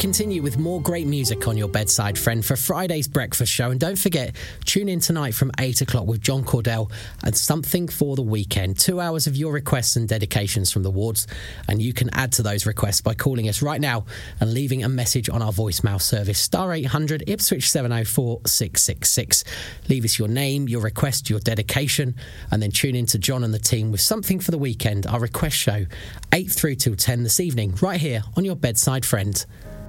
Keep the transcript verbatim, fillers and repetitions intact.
continue with more great music on your bedside friend for Friday's breakfast show. And don't forget, tune in tonight from eight o'clock with John Cordell and Something for the Weekend. Two hours of your requests and dedications from the wards. And you can add to those requests by calling us right now and leaving a message on our voicemail service, star eight hundred Ipswich seven oh four six six six. Leave us your name, your request, your dedication, and then tune in to John and the team with Something for the Weekend, our request show, eight through till ten this evening, right here on your bedside friend.